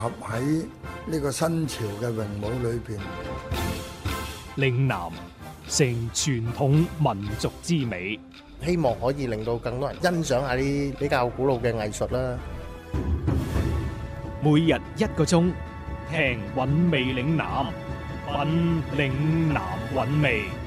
合喺呢個新潮嘅詠舞裏邊， 嶺南成傳統民族之美， 希望可以令到更多人欣賞下啲比較古老嘅藝術啦。 每日1個鐘，聽韻味嶺南，品嶺南韻味。